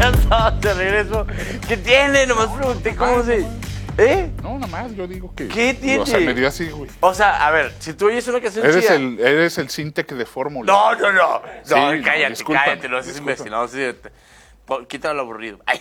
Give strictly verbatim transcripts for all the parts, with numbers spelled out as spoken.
ya estamos de regreso. ¿Qué tiene? Nomás pregunté cómo se... ¿Eh? No, nada más, yo digo que... ¿Qué tiene? O sea, me dio así, güey. O sea, a ver, si tú oyes una canción Eres chida... el, eres el Sintec de Fórmula. No, no, no. Sí, No, no, cállate, discúlpame, cállate, no seas discúlpame. imbécil. No, sí, te- po- quítalo lo aburrido. Ay.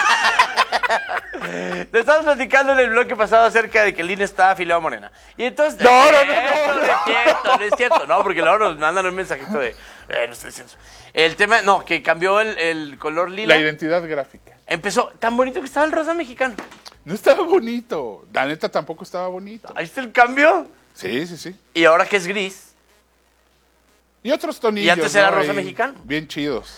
Te estábamos platicando en el bloque pasado acerca de que el I N E estaba afiliado a Morena. Y entonces... No, no, no, Eso no, no es cierto, no es cierto. No, porque luego nos mandan un mensajito de... Eh, no estoy diciendo eso. El tema, no, que cambió el, el color lila. La identidad gráfica. Empezó tan bonito que estaba el rosa mexicano. No estaba bonito. La neta tampoco estaba bonito. Ahí está el cambio. Sí, sí, sí. Y ahora que es gris. Y otros tonillos. Y antes era ¿no? rosa Ahí, mexicano. Bien chidos.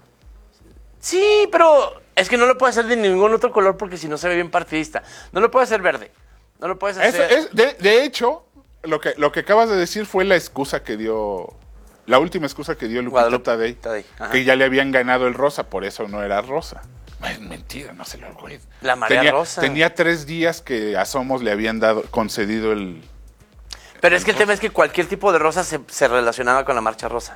Sí, pero es que no lo puede hacer de ningún otro color porque si no se ve bien partidista. No lo puede hacer verde. No lo puedes Eso hacer... es, de, de hecho, lo que, lo que acabas de decir fue la excusa que dio... La última excusa que dio Lupita Guadalupe Tadei. Tadei, ajá. Que ya le habían ganado el rosa, por eso no era rosa. Es mentira, no se lo olvide. La marea tenía, rosa. Tenía tres días que a Somos le habían dado, concedido el... Pero es que el tema es que cualquier tipo de rosa se, se relacionaba con la marcha rosa.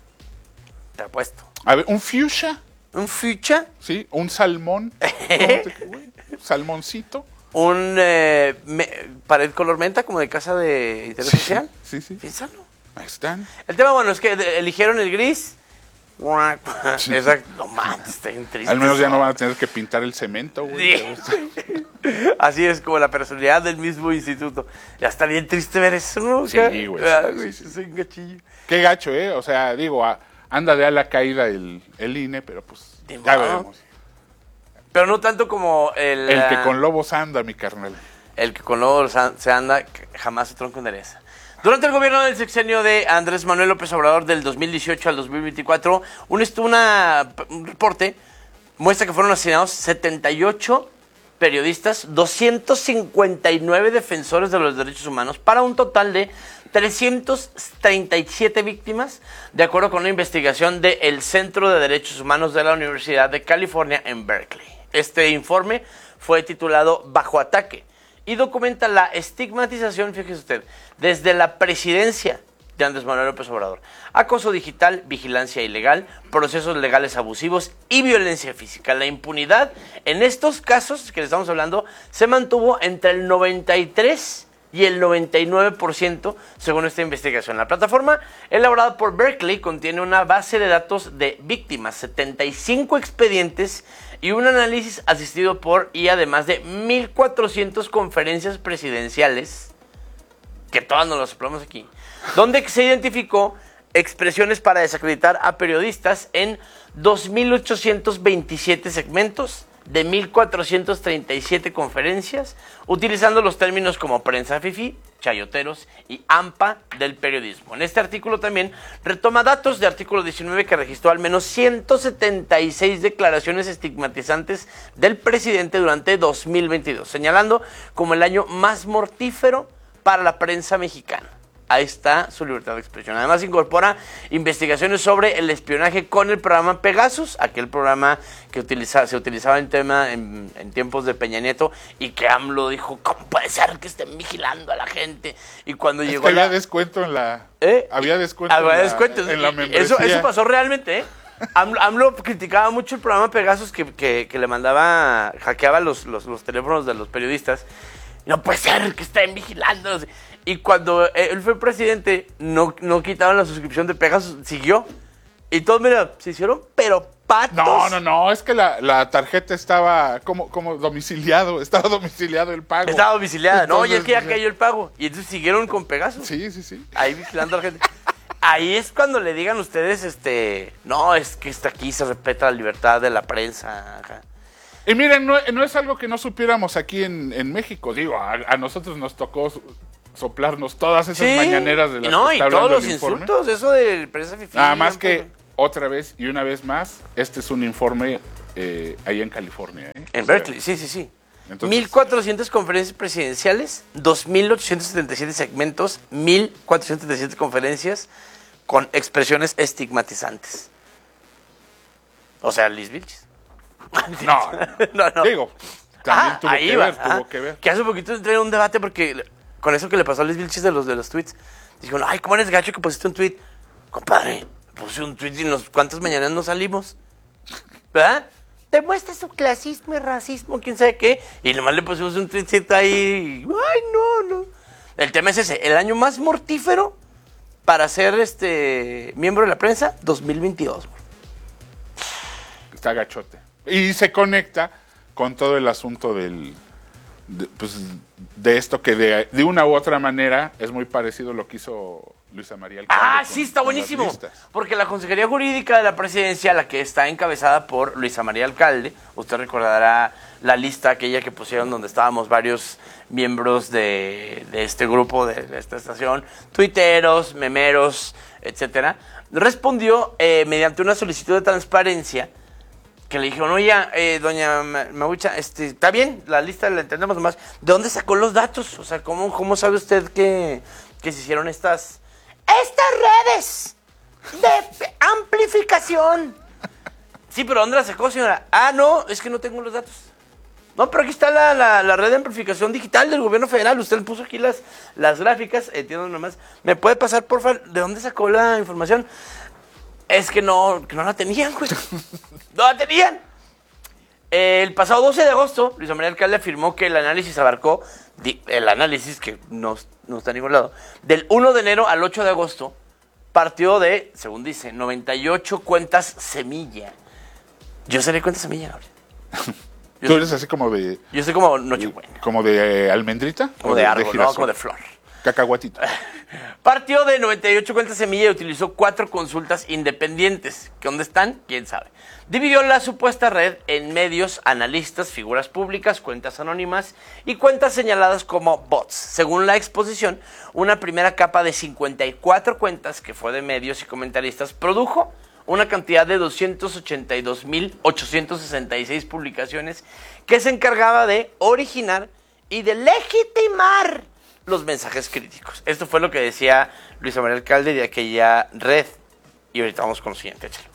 Te apuesto. A ver, un fuchsia, Un fucha, ¿sí? Un salmón. ¿Cómo te- güey? Un salmoncito. un eh, me- pared color menta como de casa de interés social. Sí, sí. Piénsalo. Ahí están. El tema, bueno, es que de- eligieron el gris. Exacto. No mames, está bien triste. Al menos ya eso. no van a tener que pintar el cemento, güey. Sí. Así es como la personalidad del mismo instituto. Ya está bien triste ver eso, ¿no? Sí, Acá. güey, Ah, sí, güey, sí, sí. soy un gachillo. Qué gacho, ¿eh? O sea, digo, a- anda de a la caída el, el I N E, pero pues Ni ya modo. veremos. Pero no tanto como el... El que ah, con lobos anda, mi carnal. El que con lobos an- se anda, que jamás se tronco endereza. Durante el gobierno del sexenio de Andrés Manuel López Obrador del dos mil dieciocho al dos mil veinticuatro, un, estu- una, un reporte muestra que fueron asesinados setenta y ocho periodistas, doscientos cincuenta y nueve defensores de los derechos humanos, para un total de trescientas treinta y siete víctimas, de acuerdo con una investigación del Centro de Derechos Humanos de la Universidad de California en Berkeley. Este informe fue titulado Bajo Ataque y documenta la estigmatización, fíjese usted, desde la presidencia de Andrés Manuel López Obrador. Acoso digital, vigilancia ilegal, procesos legales abusivos y violencia física. La impunidad en estos casos que le estamos hablando se mantuvo entre el noventa y tres y el noventa y nueve por ciento según esta investigación. La plataforma elaborada por Berkeley contiene una base de datos de víctimas, setenta y cinco expedientes y un análisis asistido por y además de mil cuatrocientas conferencias presidenciales, que todas nos las soplamos aquí, donde se identificó expresiones para desacreditar a periodistas en dos mil ochocientos veintisiete segmentos de mil cuatrocientas treinta y siete conferencias, utilizando los términos como prensa fifí, chayoteros y AMPA del periodismo. En este artículo también retoma datos de artículo diecinueve que registró al menos ciento setenta y seis declaraciones estigmatizantes del presidente durante dos mil veintidós, señalando como el año más mortífero para la prensa mexicana. Ahí está su libertad de expresión. Además incorpora investigaciones sobre el espionaje con el programa Pegasus, aquel programa que utiliza, se utilizaba en, tema, en, en tiempos de Peña Nieto, y que AMLO dijo, ¿cómo puede ser que estén vigilando a la gente? Y cuando Es llegó que había la... descuento en la... ¿Eh? Había descuento, Había en, la, descuentos. en la Y- membresía. Eso, eso pasó realmente, ¿eh? AMLO, AMLO criticaba mucho el programa Pegasus que, que, que le mandaba, hackeaba los, los, los teléfonos de los periodistas. No puede ser que estén vigilando. Y cuando él fue presidente, no, no quitaban la suscripción de Pegasus, siguió. Y todos, mira, se hicieron, pero patos. No, no, no, es que la, la tarjeta estaba como, como domiciliado, estaba domiciliado el pago. Estaba domiciliada. No, y es que ya Entonces, cayó el pago. Y entonces siguieron con Pegasus. Sí, sí, sí. Ahí vigilando a la gente. Ahí es cuando le digan ustedes, este, no, es que está aquí se respeta la libertad de la prensa. Ajá. Y miren, no, no es algo que no supiéramos aquí en, en México. Digo, a, a nosotros nos tocó so- soplarnos todas esas Sí, mañaneras de las y no, que y está todos hablando los el informe. insultos, eso de prensa fifí. Nada más no, que, otra vez y una vez más, este es un informe eh, ahí en California. ¿eh? En O sea, Berkeley, sí, sí, sí. Entonces- mil cuatrocientas conferencias presidenciales, dos mil ochocientos setenta y siete segmentos, mil cuatrocientas setenta y siete conferencias con expresiones estigmatizantes. O sea, Liz Vilchis. No, no, no. digo, también Ah, tuvo ahí que va, ver, ajá. tuvo que ver. Que hace poquito entré en un debate porque le- con eso que le pasó a Liz Vilchis de los, de los tweets. Dijo, ay, ¿cómo eres gacho que pusiste un tweet? Compadre, puse un tweet y nos, ¿cuántas mañanas no salimos? ¿Verdad? demuestra su clasismo y racismo, quién sabe qué. Y nomás le pusimos un tweetcito ahí. Ay, no, no. El tema es ese, el año más mortífero para ser este miembro de la prensa, dos mil veintidós. Está gachote. Y se conecta con todo el asunto del... De, pues, de esto que de, de una u otra manera es muy parecido a lo que hizo Luisa María Alcalde. Ah, con, sí, está con buenísimo. las listas. Porque la Consejería Jurídica de la Presidencia, la que está encabezada por Luisa María Alcalde, usted recordará la lista aquella que pusieron donde estábamos varios miembros de, de este grupo, de, de esta estación, tuiteros, memeros, etcétera, respondió eh, mediante una solicitud de transparencia que le dijeron, oye, eh, doña Mabucha, este, está bien, la lista la entendemos más. ¿De dónde sacó los datos? O sea, ¿cómo, cómo sabe usted que, que se hicieron estas, estas redes de amplificación? Sí, pero ¿dónde la sacó, señora? Ah, no, es que no tengo los datos. No, pero aquí está la, la, la red de amplificación digital del gobierno federal. Usted le puso aquí las, las gráficas, entiendo nomás. ¿Me puede pasar, por favor, de dónde sacó la información? Es que no, que no la tenían, güey. No la tenían. El pasado doce de agosto, Luisa María Alcalde afirmó que el análisis abarcó, el análisis que no, no está a ningún lado, del uno de enero al ocho de agosto, partió de, según dice, noventa y ocho cuentas semilla. Yo seré cuenta semilla, Gabriel. Tú eres así como de... Yo soy como Nochebuena. ¿Como de eh, almendrita? Como de, de árbol, de no, como de flor. Cacahuatito. Partió de noventa y ocho cuentas semilla y utilizó cuatro consultas independientes. ¿Que dónde están? ¿Quién sabe? Dividió la supuesta red en medios, analistas, figuras públicas, cuentas anónimas y cuentas señaladas como bots. Según la exposición, una primera capa de cincuenta y cuatro cuentas, que fue de medios y comentaristas, produjo una cantidad de doscientos ochenta y dos mil ochocientos sesenta y seis publicaciones que se encargaba de originar y de legitimar los mensajes críticos. Esto fue lo que decía Luisa María Alcalde de aquella red. Y ahorita vamos con lo siguiente, échalo.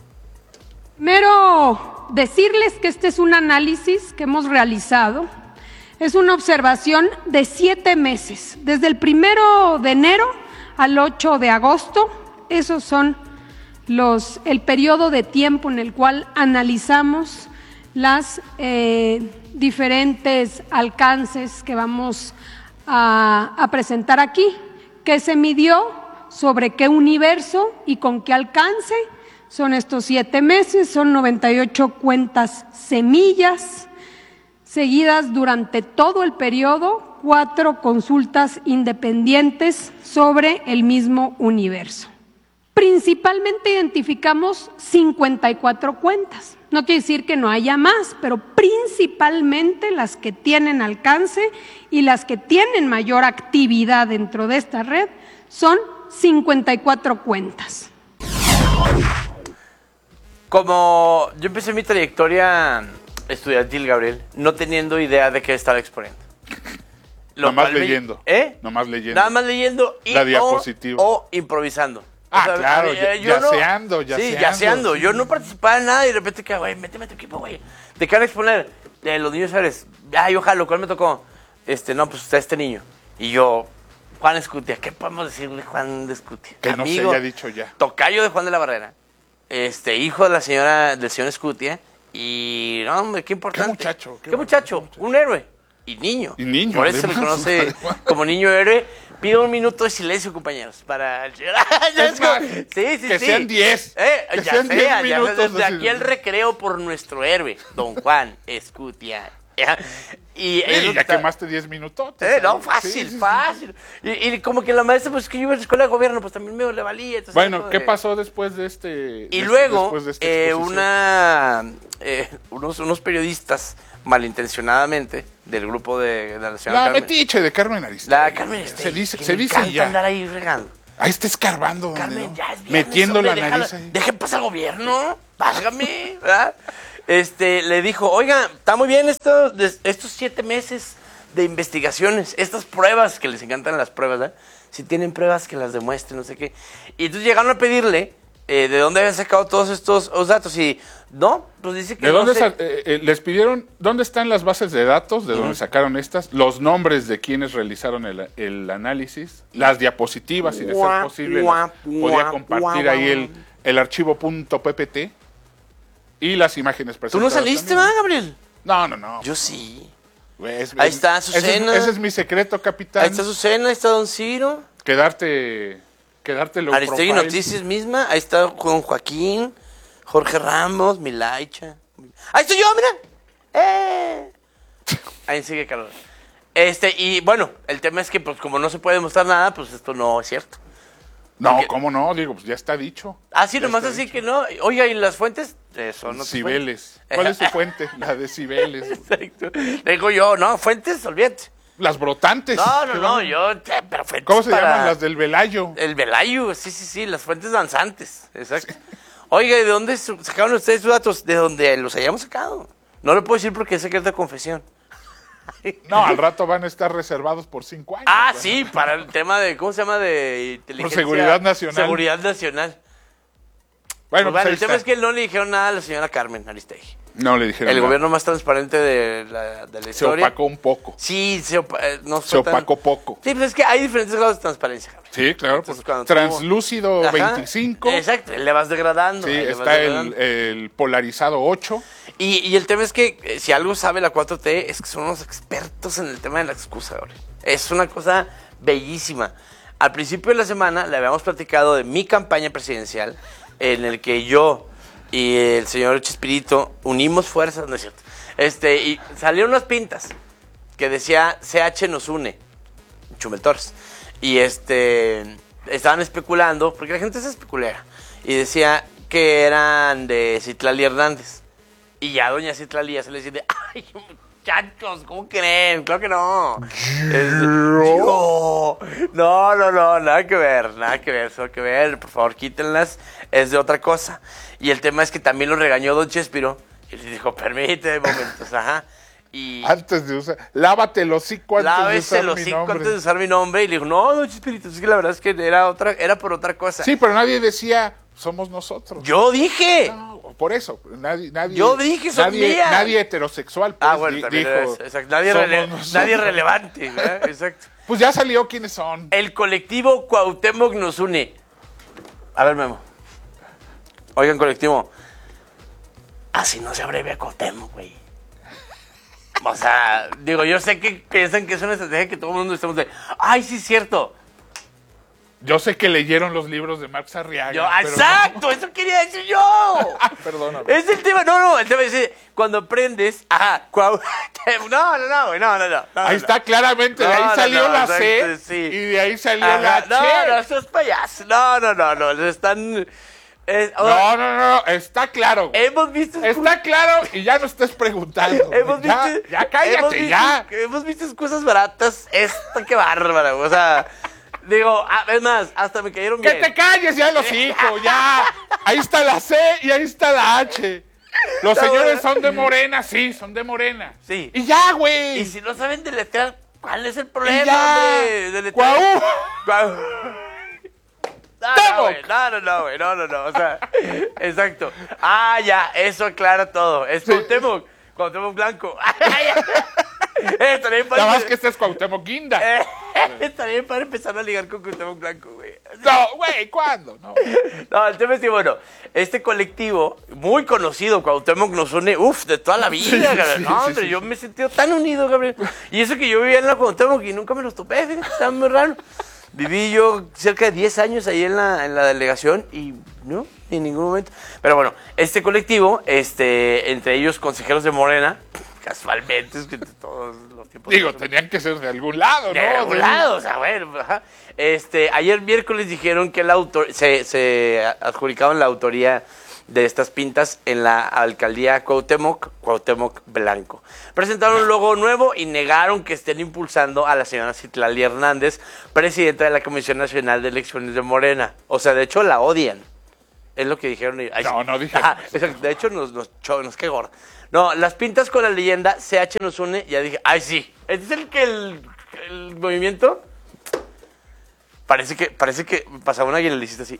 Primero, decirles que este es un análisis que hemos realizado. Es una observación de siete meses, desde el primero de enero al ocho de agosto. Esos son los, el periodo de tiempo en el cual analizamos las eh, diferentes alcances que vamos a, a presentar aquí, que se midió sobre qué universo y con qué alcance. Son estos siete meses, son noventa y ocho cuentas semillas, seguidas durante todo el periodo, cuatro consultas independientes sobre el mismo universo. Principalmente identificamos cincuenta y cuatro cuentas. No quiere decir que no haya más, pero principalmente las que tienen alcance y las que tienen mayor actividad dentro de esta red son cincuenta y cuatro cuentas. Como yo empecé mi trayectoria estudiantil, Gabriel, no teniendo idea de qué estaba exponiendo. Nomás leyendo. ¿Eh? Nomás leyendo. Nada más leyendo y la diapositiva. O, o improvisando. Ah, o sea, claro, eh, ya, yo yaceando, no, yaceando. Sí, yaceando. Sí. Yo no participaba en nada y de repente, que, güey, méteme a tu equipo, güey. Te quieren exponer eh, los niños Ares. Ay, ojalá, ¿cuál me tocó? Este, no, pues está este niño. Y yo, Juan Escutia. ¿Qué podemos decirle Juan de Escutia? Que Amigo, no se haya dicho ya. Tocayo de Juan de la Barrera. Este, hijo de la señora, del señor Escutia. Y, no, hombre, qué importante. Qué muchacho. Qué, qué muchacho, muchacho, un héroe. Y niño. Y niño. Por eso se le conoce además como niño héroe. Pido un minuto de silencio, compañeros, para... Es más, sí, sí, que sí. sean diez. Eh, que ya sean sea, diez ya minutos. desde Así. aquí el recreo por nuestro héroe, don Juan Escutia. Y Sí, es lo ya está... quemaste diez minutos. Eh, no, fácil, sí, sí, fácil. Sí. Y, y como que la maestra, pues que yo iba a la escuela de gobierno, pues también me le valía. Entonces, bueno, ¿qué de... pasó después de este? Y de luego, este, de este eh, una, eh, unos, unos periodistas malintencionadamente del grupo de, de la señora La Carmen. metiche de Carmen Aristegui. La Carmen Aristegui. Se dice, que se me dice encanta ya. andar ahí regando. Ahí está escarbando. Carmen, ¿no? ya es viernes, metiendo hombre, la déjala, nariz ahí. Dejen pasar al gobierno, válgame, ¿verdad? Este, le dijo, oiga, está muy bien esto, de, estos siete meses de investigaciones, estas pruebas, que les encantan las pruebas, ¿verdad? Si tienen pruebas que las demuestren, no sé qué. Y entonces llegaron a pedirle eh, de dónde habían sacado todos estos los datos y, no, pues dice que ¿De no dónde sé. sa- eh, eh, les pidieron, dónde están las bases de datos, de uh-huh. dónde sacaron estas, los nombres de quienes realizaron el, el análisis, las diapositivas, si de ser posible, Guap, las, podía guap, compartir guap, ahí el, el archivo .ppt y las imágenes ¿Tú presentadas no saliste, también. ¿verdad, Gabriel? No, no, no. Yo sí. Güey, es- Ahí es- está ese es- Azucena. Ese es mi secreto, capitán. Ahí está Azucena, ahí está Don Ciro. Quedarte, quedarte low Aristegui profile. Noticias misma. Ahí está Juan Joaquín, Jorge Ramos, Milaicha. Ahí estoy yo, mira. ¡Eh! Ahí sigue Carlos. Este, y bueno, el tema es que pues como no se puede demostrar nada, pues esto no es cierto. No, Porque- ¿cómo no? Digo, pues ya está dicho. Ah, sí, Ya nomás está así dicho. que no. Oiga, ¿y las fuentes? Eso, no. Cibeles. ¿Cuál es su fuente? La de Cibeles. Exacto. Digo yo, no, fuentes, olvídate. Las brotantes. No, no, ¿Qué no, van? yo, eh, pero fuentes ¿Cómo se para- llaman? Las del Velayo. El Velayo, sí, sí, sí, las fuentes danzantes, exacto. Oiga, ¿y de dónde su- sacaron ustedes sus datos? De donde los hayamos sacado. No lo puedo decir porque es secreto de confesión. No, al rato van a estar reservados por cinco años. Ah, Bueno. sí, para el tema de, ¿cómo se llama? De inteligencia. seguridad nacional. Seguridad nacional. Bueno, Pues, pues bueno, ahí el tema está. es que no le dijeron nada a la señora Carmen Aristegui. No le dijeron El nada. gobierno más transparente de la, de la Se historia. opacó un poco. Sí, se, opa- eh, no Se fue tan- opacó poco. Sí, pues es que hay diferentes grados de transparencia, Gabriel. Sí, claro. Entonces, Pues, cuando tú- translúcido Ajá, veinticinco. Exacto, le vas degradando. Sí, ahí le vas está el, degradando. el polarizado ocho. Y, y el tema es que eh, si algo sabe la cuatro T es que son unos expertos en el tema de la excusa, Gabriel. Es una cosa bellísima. Al principio de la semana le habíamos platicado de mi campaña presidencial en el que yo y el señor Chespirito unimos fuerzas, no es cierto. Este, y salieron unas pintas que decía C H nos une, Chumel Torres. Y este, estaban especulando, porque la gente es especulera, y decía que eran de Citlali Hernández. Y ya doña Citlali ya se le dice, ay, muchachos, ¿cómo creen? Claro que no. Es- yo. No, no, no, nada que ver, nada que ver, solo que ver, por favor, quítenlas, es de otra cosa. Y el tema es que también lo regañó don Chespiro, y le dijo, permíteme momentos, ajá. Y Antes de usar. Lávate el hocico antes de lávese usar los mi hocico nombre. antes de usar mi nombre. Y le dijo, no, don Chespirito, es que la verdad es que era, otra, era por otra cosa. Sí, pero nadie decía, somos nosotros. Yo dije. No, por eso. Nadie, nadie, Yo dije, son nadie, mías. nadie heterosexual pues, Ah, bueno, di- también dijo, es- exacto, nadie, "Somos rele- nosotros". nadie relevante, ¿verdad? Exacto. Pues ya salió quiénes son. El colectivo Cuauhtémoc nos une. A ver, Memo. Oigan, colectivo. Así no se abrevia Cuauhtémoc, güey. O sea, digo, yo sé que piensan que es una estrategia que todo el mundo estamos de... Ay, sí es cierto. Yo sé que leyeron los libros de Marx Arriaga. Yo, pero ¡exacto! Eso quería decir yo. no. Perdóname. Es el tema, no, no, el tema es cuando aprendes, ajá, Cuauhtémoc, no, no, no, güey, no, no, no, no. Ahí no. está claramente, de No, ahí no, salió no, la exacto, C sí. y de ahí salió Ajá, la no, Che. no, eso es payaso, no, no, no, no, les están, eh, No, no, no, está claro. hemos visto, Está claro y ya no estés preguntando. hemos ya, visto, ya cállate, hemos visto- ya. hemos visto excusas baratas, esta qué bárbara, o sea, digo, ah, es más, hasta me cayeron Que bien. te calles ya los hijos, ya. Ahí está la C y ahí está la H. Los No, señores bueno. son de Morena, sí, son de Morena. Sí. Y ya, güey. Y si no saben deletrear, ¿cuál es el Y problema, ya. hombre? Deletrear. Guau. Guau. No, no, Temoc. güey, no, no, no, güey, no, no, no, o sea, exacto. Ah, ya, eso aclara todo. Es Cuauhtémoc, Cuauhtémoc Blanco. Eh, estaría bien Nada más para, que este es Cuauhtémoc Guinda. eh, estaría bien para empezar a ligar con Cuauhtémoc Blanco, güey. No, güey, ¿cuándo? No. No, el tema es que, bueno, este colectivo, muy conocido, Cuauhtémoc nos une, uff, de toda la vida, Sí, Gabriel. sí, No, sí, hombre, sí, yo sí. me he sentido tan unido, Gabriel. Y eso que yo vivía en la Cuauhtémoc y nunca me los topé, fíjate, estaba muy raro. Viví yo cerca de diez años ahí en la, en la delegación y no, en ningún momento. Pero bueno, este colectivo, este, entre ellos consejeros de Morena, casualmente, es que todos los tiempos... Digo, tenían que ser de algún lado, ¿no? De algún lado, o sea, bueno, ajá. Este, ayer miércoles dijeron que el autor, se, se adjudicaron la autoría de estas pintas en la alcaldía Cuauhtémoc, Cuauhtémoc Blanco. Presentaron un logo nuevo y negaron que estén impulsando a la señora Citlali Hernández, presidenta de la Comisión Nacional de Elecciones de Morena. O sea, de hecho la odian. Es lo que dijeron. Ay, No, sí. no dijeron Ajá, eso. exacto. De hecho, nos, nos, cho- nos qué gorda. No, las pintas con la leyenda C H nos une, ya dije, ay sí, este es el que el, el movimiento parece que parece que pasaba una guinelicita así.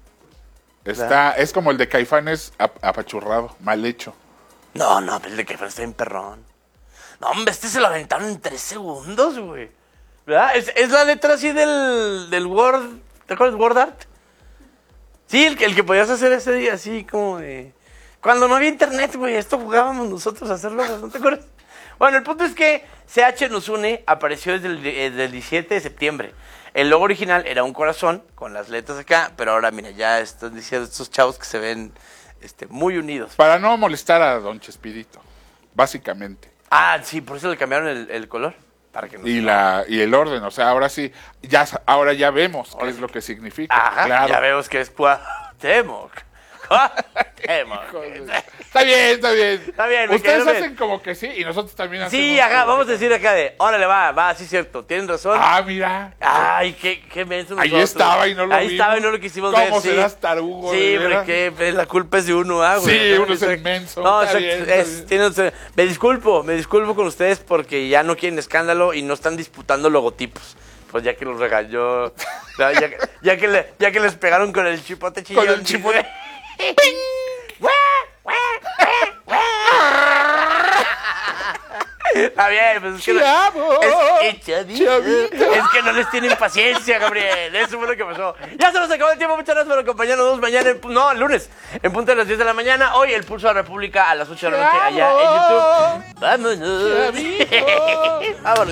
Está, es como el de Caifanes ap- apachurrado, mal hecho. No, no, pero el de que está bien perrón. No, hombre, este se lo aventaron en tres segundos, güey. ¿Verdad? Es, es la letra así del, del Word, ¿te acuerdas del Word Art? Sí, el, que- el que podías hacer ese día así como de... Cuando no había internet, güey, esto jugábamos nosotros a hacerlo, ¿no te acuerdas? Bueno, el punto es que C H nos une apareció desde el, eh, del diecisiete de septiembre. El logo original era un corazón con las letras acá, pero ahora, mira, ya están diciendo estos chavos que se ven este, muy unidos. Para no molestar a don Chespirito, básicamente. Ah, sí, por eso le cambiaron el, el color. Para que no Y, se- la, y el orden, o sea, ahora sí, ya, ahora ya vemos qué es lo que significa. Ajá, claro. ya vemos que es Cuauhtémoc. Cuauhtémoc. Está bien, está bien. Está bien, me Ustedes quedó bien. hacen como que sí y nosotros también hacemos. Sí, ajá, como vamos a que- decir acá de, órale, va, va, sí es cierto, tienen razón. Ah, mira. Ay, qué, qué menso Ahí nosotros. estaba y no lo Ahí vimos. estaba y no lo quisimos ¿Cómo ver, sí. serás tarugo, Sí, de pero veras? que pues, la culpa es de uno, ah, güey. Sí, uno es el Exacto. menso, No, está exacto, bien, está es- bien. tienen usted- me disculpo, me disculpo con ustedes porque ya no quieren escándalo y no están disputando logotipos. Pues ya que los regañó, ya, ya, que- ya que, le- ya que les pegaron con el chipote chillón. Con el chipote. Está bien, pues es que, no, Chavo, es, es- chavito. chavito. Es que no les tienen paciencia, Gabriel. Eso fue lo que pasó. Ya se nos acabó el tiempo. Muchas gracias por acompañarnos mañana. En, pu- no, el lunes. En punto de las diez de la mañana. Hoy el Pulso de la República a las ocho de la noche allá en YouTube. Vámonos. Chavito. Vámonos.